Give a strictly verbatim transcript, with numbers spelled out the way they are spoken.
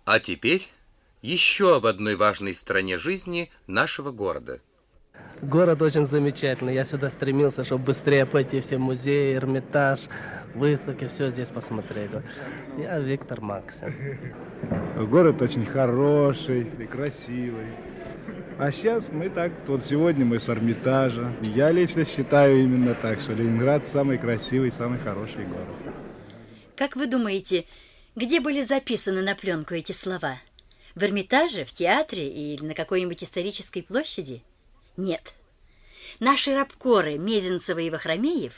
А теперь еще об одной важной стороне жизни нашего города. Город очень замечательный. Я сюда стремился, чтобы быстрее пойти все музеи, Эрмитаж, выставки, все здесь посмотреть. Я Виктор Максин. Город очень хороший и красивый. А сейчас мы так, вот сегодня мы с Эрмитажа. Я лично считаю именно так, что Ленинград самый красивый, самый хороший город. Как вы думаете, где были записаны на пленку эти слова? В Эрмитаже, в театре или на какой-нибудь исторической площади? Нет. Наши рабкоры Мезенцева и Вахромеев